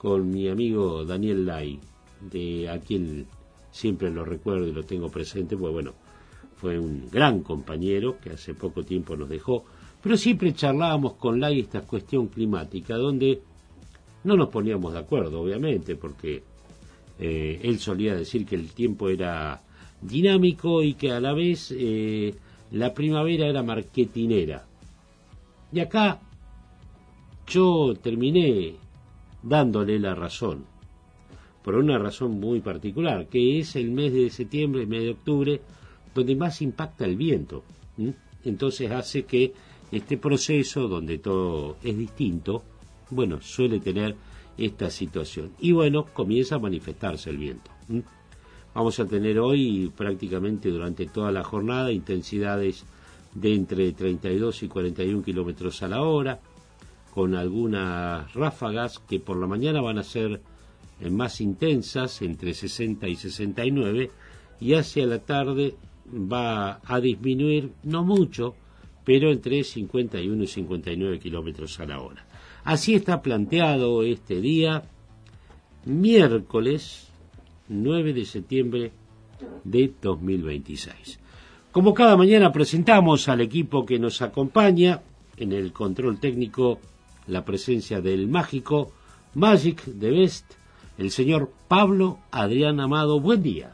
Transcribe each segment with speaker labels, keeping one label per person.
Speaker 1: con mi amigo Daniel Lai, a quien siempre lo recuerdo y lo tengo presente, pues bueno, fue un gran compañero que hace poco tiempo nos dejó, pero siempre charlábamos con Lai esta cuestión climática, donde no nos poníamos de acuerdo, obviamente, porque él solía decir que el tiempo era dinámico y que a la vez la primavera era marketinera. Y acá yo terminé dándole la razón, por una razón muy particular, que es el mes de septiembre, el mes de octubre, donde más impacta el viento. Entonces hace que este proceso, donde todo es distinto, bueno, suele tener esta situación. Y bueno, comienza a manifestarse el viento. Vamos a tener hoy prácticamente durante toda la jornada intensidades de entre 32 y 41 kilómetros a la hora, con algunas ráfagas que por la mañana van a ser más intensas, entre 60 y 69, y hacia la tarde va a disminuir, no mucho, pero entre 51 y 59 kilómetros a la hora. Así está planteado este día, miércoles 9 de septiembre de 2026. Como cada mañana presentamos al equipo que nos acompaña en el control técnico, la presencia del mágico Magic the Best, el señor Pablo Adrián Amado. Buen día.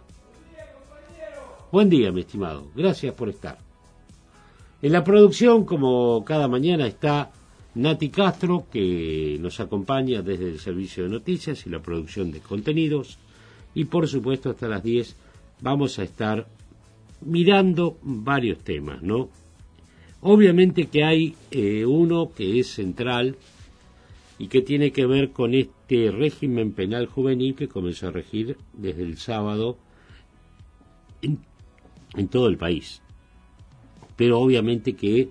Speaker 1: Buen día, mi estimado. Gracias por estar. En la producción, como cada mañana, está Nati Castro, que nos acompaña desde el servicio de noticias y la producción de contenidos. Y por supuesto, hasta las 10 vamos a estar mirando varios temas, ¿no? Obviamente que hay uno que es central y que tiene que ver con este régimen penal juvenil que comenzó a regir desde el sábado en todo el país. Pero obviamente que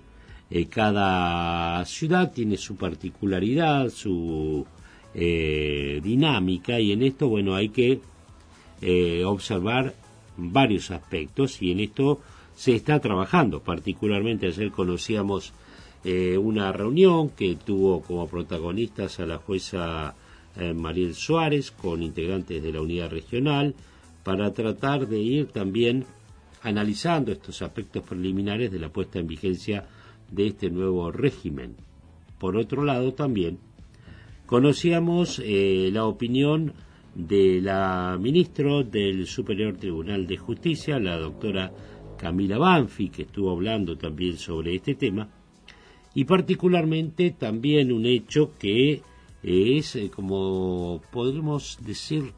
Speaker 1: cada ciudad tiene su particularidad, su dinámica, y en esto, bueno, hay que observar varios aspectos, y en esto se está trabajando. Particularmente ayer conocíamos una reunión que tuvo como protagonistas a la jueza Mariel Suárez con integrantes de la unidad regional para tratar de ir también analizando estos aspectos preliminares de la puesta en vigencia de este nuevo régimen. Por otro lado, también conocíamos la opinión de la ministra del Superior Tribunal de Justicia, la doctora Camila Banfi, que estuvo hablando también sobre este tema, y particularmente también un hecho que es, como podemos decir,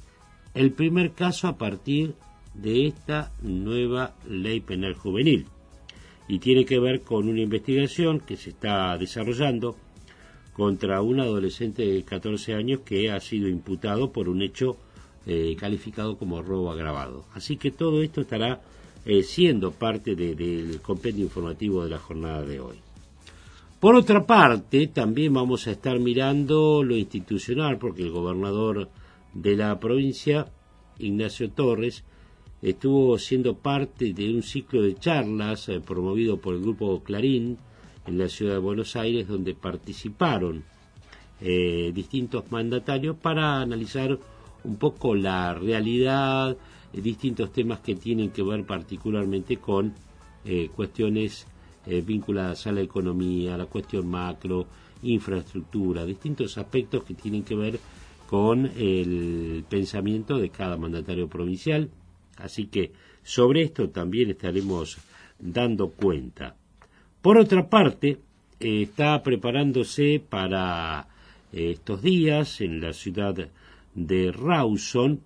Speaker 1: el primer caso a partir de esta nueva ley penal juvenil, y tiene que ver con una investigación que se está desarrollando contra un adolescente de 14 años que ha sido imputado por un hecho calificado como robo agravado. Así que todo esto estará siendo parte del compendio informativo de la jornada de hoy. Por otra parte, también vamos a estar mirando lo institucional, porque el gobernador de la provincia, Ignacio Torres, estuvo siendo parte de un ciclo de charlas promovido por el grupo Clarín en la ciudad de Buenos Aires, donde participaron distintos mandatarios para analizar un poco la realidad, distintos temas que tienen que ver particularmente con cuestiones vinculadas a la economía, a la cuestión macro, infraestructura, distintos aspectos que tienen que ver con el pensamiento de cada mandatario provincial. Así que sobre esto también estaremos dando cuenta. Por otra parte, está preparándose para estos días en la ciudad de Rawson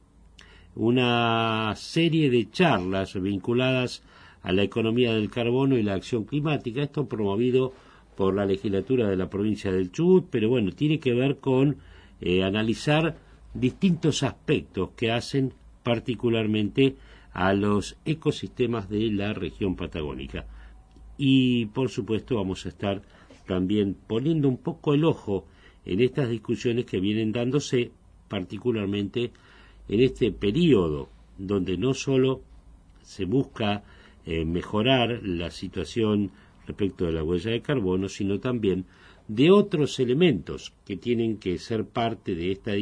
Speaker 1: una serie de charlas vinculadas a la economía del carbono y la acción climática. Esto promovido por la legislatura de la provincia del Chubut, pero bueno, tiene que ver con analizar distintos aspectos que hacen particularmente a los ecosistemas de la región patagónica. Y por supuesto vamos a estar también poniendo un poco el ojo en estas discusiones que vienen dándose particularmente en este periodo donde no solo se busca mejorar la situación respecto de la huella de carbono, sino también de otros elementos que tienen que ser parte de esta